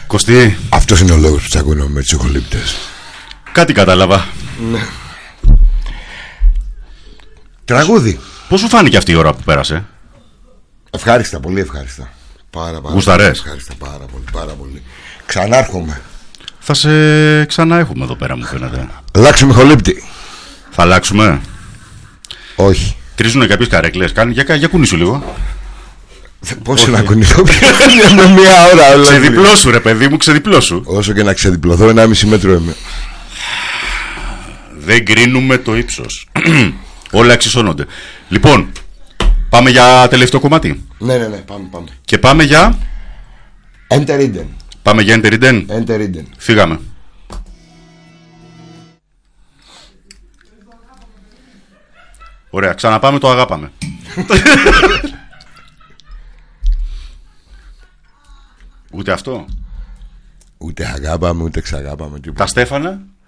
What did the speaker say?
Κωστή. Αυτός είναι ο λόγος που τσακώνομαι με τους ηχολήπτες. Κάτι κατάλαβα. Ναι. Τραγούδι. Πώς σου φάνηκε αυτή η ώρα που πέρασε? Ευχάριστα, πολύ ευχάριστα. Πάρα Γουσταρές? ευχάριστα, πάρα πολύ. Ξανάρχομαι. Θα σε ξαναέχουμε εδώ πέρα, μου φαίνεται. Αλλάξουμε ηχολήπτη. Θα αλλάξουμε? Όχι. Τρίζουνε κάποιες καρέκλες. Για κουνήσου λίγο. Πώς να κουνηθώ με μία ώρα? Ξεδιπλώσου ρε παιδί μου, ξεδιπλώσου. Όσο και να ξεδιπλωθώ, 1,5 μέτρο είμαι. Δεν κρίνουμε το ύψος. Όλα εξισώνονται. Λοιπόν, πάμε για τελευταίο κομμάτι. Ναι, πάμε. Και πάμε για Enter Eden. Πάμε για Enter Eden. Enter Eden. Φύγαμε. Ωραία, ξαναπάμε το αγάπαμε. Ούτε αυτό. Ούτε αγάπαμε, ούτε ξαγάπαμε. Τα Στέφανα.